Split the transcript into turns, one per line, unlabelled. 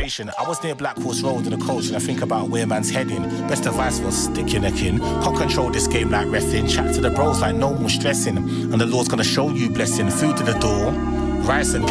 frustration. I was near Black Horse Road in a coach and I think about where man's heading. Best advice was stick your neck in. Can't control this game like reffing. Chat to the bros like no more stressing. And the Lord's gonna show you blessing. Food to the door, rice and